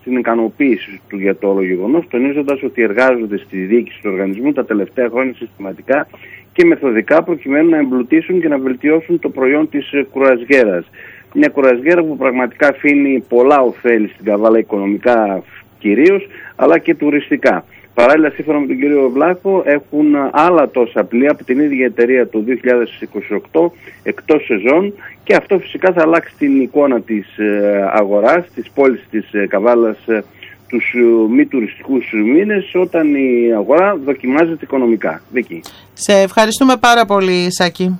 στην ικανοποίηση του για το όλο γεγονός, τονίζοντας ότι εργάζονται στη διοίκηση του οργανισμού τα τελευταία χρόνια συστηματικά και μεθοδικά προκειμένου να εμπλουτίσουν και να βελτιώσουν το προϊόν της κουραζιέρας. Μια κουραζιέρα που πραγματικά αφήνει πολλά ωφέλη στην Καβάλα, οικονομικά κυρίως, αλλά και τουριστικά. Παράλληλα, σύμφωνα με τον κύριο Βλάχο, έχουν άλλα τόσα πλοία από την ίδια εταιρεία το 2028 εκτός σεζόν, και αυτό φυσικά θα αλλάξει την εικόνα της αγοράς, της πόλης της Καβάλας τους μη τουριστικούς μήνες, όταν η αγορά δοκιμάζεται οικονομικά. Δίκη. Σε ευχαριστούμε πάρα πολύ, Σάκη.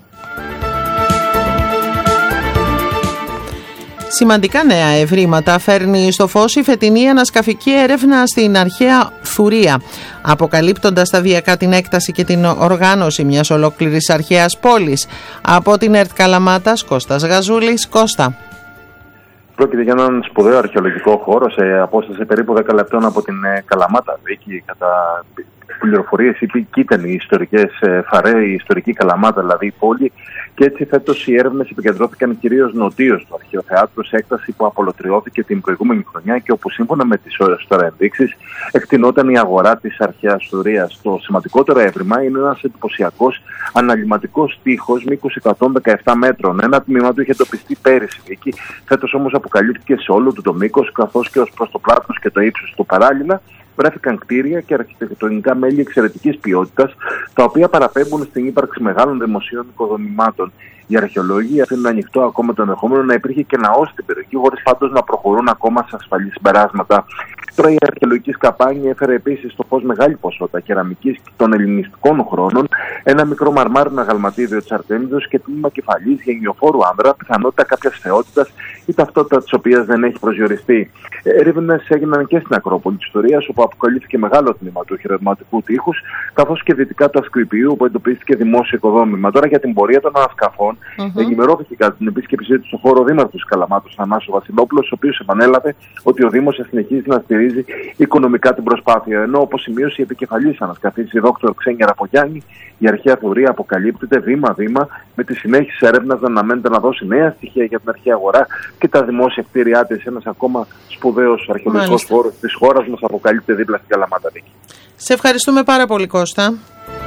Σημαντικά νέα ευρήματα φέρνει στο φως η φετινή ανασκαφική έρευνα στην αρχαία Θουρία, αποκαλύπτοντας σταδιακά την έκταση και την οργάνωση μιας ολόκληρης αρχαίας πόλης. Από την ΕΡΤ Καλαμάτας, Κώστας Γαζούλης. Κώστα. Πρόκειται για έναν σπουδαίο αρχαιολογικό χώρο σε απόσταση περίπου 10 λεπτών από την Καλαμάτα. Εκεί, κατά πληροφορίες, ήταν οι ιστορικές Φαρέ, η ιστορική Καλαμάτα, δηλαδή η πόλη. Και έτσι φέτος οι έρευνες επικεντρώθηκαν κυρίως νοτίως του αρχαίου θεάτρου, σε έκταση που απολωτριώθηκε την προηγούμενη χρονιά και όπου σύμφωνα με τις τώρα ενδείξεις εκτινόταν η αγορά της αρχαίας Θουρίας. Το σημαντικότερο έβριμα είναι ένας εντυπωσιακός αναλυματικός τοίχος μήκους 117 μέτρων. Ένα τμήμα του είχε εντοπιστεί πέρυσι εκεί. Φέτος όμως αποκαλύφθηκε σε όλο του το μήκος, καθώς και ως προς το πλάτος και το ύψος του. Παράλληλα, βρέθηκαν κτίρια και αρχιτεκτονικά μέλη εξαιρετικής ποιότητας, τα οποία παραπέμπουν στην ύπαρξη μεγάλων δημοσίων οικοδομημάτων. Οι αρχαιολόγοι αφήνουν ανοιχτό ακόμα το ενδεχόμενο να υπήρχε και ναός στην περιοχή, χωρίς πάντως να προχωρούν ακόμα σε ασφαλή συμπεράσματα. Τώρα η αρχαιολογική σκαπάνη έφερε επίσης στο φως μεγάλη ποσότητα κεραμικής των ελληνιστικών χρόνων, ένα μικρό μαρμάρινο αγαλματίδιο της Αρτέμιδος και τμήμα κεφαλής γενιοφόρου άνδρα, πιθανότητα κάποιας θεότητας η ταυτότητα της οποίας δεν έχει προσδιοριστεί. Έρευνες έγιναν και στην Ακρόπολη της Ιστορίας, όπου αποκαλύφθηκε μεγάλο τμήμα του χειρευματικού τείχους, καθώς και δυτικά του Ασκουιπιού, όπου εντοπίστηκε δημόσιο οικοδόμημα. Τώρα για την πορεία των ανασκαφών, ενημερώθηκε κατά την επίσκεψή του στο χώρο ο Δήμαρχος της Καλαμάτας, Θανάσης Βασιλόπουλος, ο οποίος επανέλαβε ότι ο Δήμος θα συνεχίζει να στηρίζει οικονομικά την προσπάθεια. Ενώ, όπως σημείωσε η επικεφαλής ανασκαφής, η Δόκτωρ Ξένια Ραπογιάννη, η αρχαία Θουρία αποκαλύπτεται βήμα-βήμα, με τη συνέχιση της έρευνας να αναμένεται να δώσει νέα στοιχεία για την αρχαία αγορά και τα δημόσια κτίρια της. Ένας ακόμα σπουδαίος αρχαιολογικός χώρος της χώρας μας αποκαλύπτεται δίπλα στην Καλαμάτα. Σε ευχαριστούμε πάρα πολύ, Κώστα.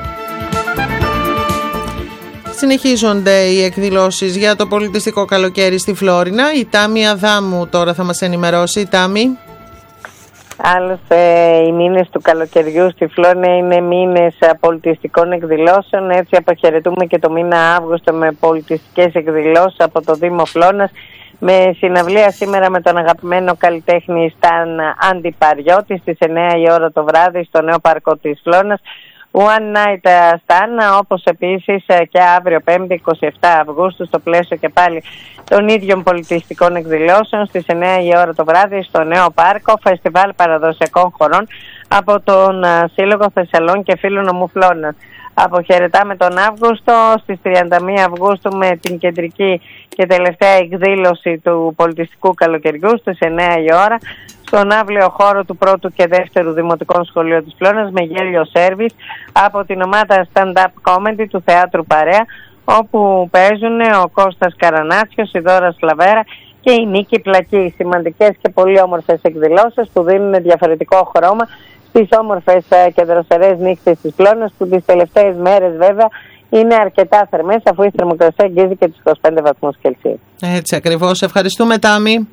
Συνεχίζονται οι εκδηλώσεις για το πολιτιστικό καλοκαίρι στη Φλόρινα. Η Τάμη Αδάμου τώρα θα μας ενημερώσει. Τάμη. Άλλωστε, οι μήνες του καλοκαιριού στη Φλόρινα είναι μήνες πολιτιστικών εκδηλώσεων. Έτσι αποχαιρετούμε και το μήνα Αύγουστο με πολιτιστικές εκδηλώσεις από το Δήμο Φλόρινας, με συναυλία σήμερα με τον αγαπημένο καλλιτέχνη Σταν Αντιπαριώτη στις 9 η ώρα το βράδυ στο νέο πάρκο της Φλόρινας. One Night Stan, όπως επίσης και αύριο 5η 27 Αυγούστου στο πλαίσιο και πάλι των ίδιων πολιτιστικών εκδηλώσεων στις 9 η ώρα το βράδυ στο νέο πάρκο, φεστιβάλ παραδοσιακών χωρών από τον Σύλλογο Θεσσαλών και Φίλων Νομού Φλόρινας. Αποχαιρετάμε τον Αύγουστο στις 31 Αυγούστου με την κεντρική και τελευταία εκδήλωση του πολιτιστικού καλοκαιριού στις 9 η ώρα στον αύλιο χώρο του πρώτου και δεύτερου Δημοτικών Σχολείου της Φλόρινας με γέλιο σέρβις από την ομάδα stand-up comedy του Θεάτρου Παρέα, όπου παίζουν ο Κώστας Καρανάτσιος, η Δώρα Σλαβέρα και η Νίκη Πλακή. Σημαντικές και πολύ όμορφες εκδηλώσεις που δίνουν διαφορετικό χρώμα στις όμορφες και δροσερές νύχτες της Φλόρινας, που τις τελευταίες μέρες βέβαια είναι αρκετά θερμές, αφού η θερμοκρασία αγγίζει και τους 25 βαθμούς Κελσίου. Έτσι ακριβώς. Ευχαριστούμε, Τάμη.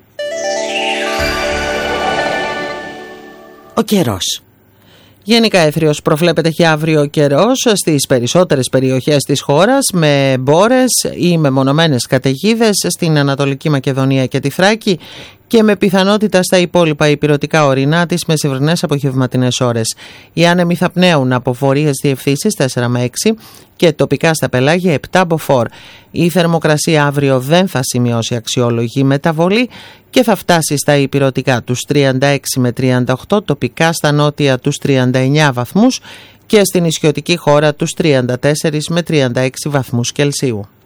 Ο καιρός. Γενικά έθριος προβλέπεται για αύριο ο καιρός στις περισσότερες περιοχές της χώρας, με μπόρες ή μεμονωμένες καταιγίδες στην Ανατολική Μακεδονία και τη Θράκη και με πιθανότητα στα υπόλοιπα ηπειρωτικά ορεινά τις μεσημβρινές απογευματινές ώρες. Οι άνεμοι θα πνέουν από βορείες διευθύνσεις 4 με 6 και τοπικά στα πελάγια 7 μποφόρ. Η θερμοκρασία αύριο δεν θα σημειώσει αξιόλογη μεταβολή και θα φτάσει στα ηπειρωτικά τους 36 με 38, τοπικά στα νότια τους 39 βαθμούς και στην νησιωτική χώρα τους 34 με 36 βαθμούς Κελσίου.